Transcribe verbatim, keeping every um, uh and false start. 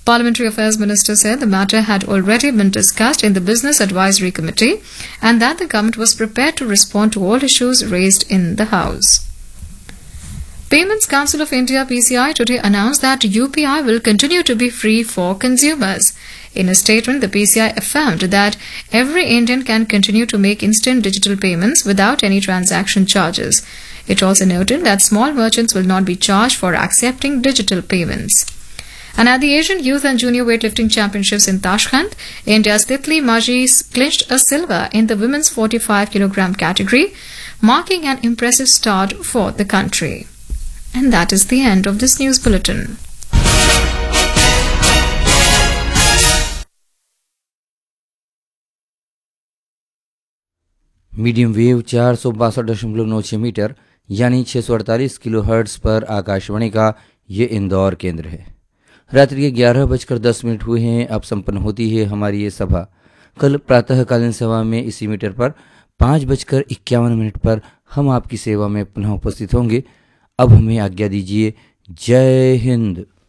Parliamentary Affairs Minister said the matter had already been discussed in the Business Advisory Committee and that the government was prepared to respond to all issues raised in the House. Payments Council of India P C I today announced that U P I will continue to be free for consumers. In a statement, the P C I affirmed that every Indian can continue to make instant digital payments without any transaction charges. It also noted that small merchants will not be charged for accepting digital payments. And at the Asian Youth and Junior Weightlifting Championships in Tashkent, India's Titli Maji clinched a silver in the women's forty-five kilogram category, marking an impressive start for the country. And that is the end of this news bulletin. Medium wave चार सौ बासठ दशमलव नौ छः metre यानी छः सौ अड़तालीस kilo hertz पर आकाशवाणी का ये इंदौर केंद्र है। रात्रि के ग्यारह बजकर दस मिनट हुए हैं। अब संपन्न होती है हमारी ये सभा। कल प्रातःकालीन सभा में इसी मीटर पर पाँच बजकर इक्यावन मिनट पर हम आपकी सेवा में पुनः उपस्थित होंगे। अब हमें आज्ञा दीजिए। जय हिंद।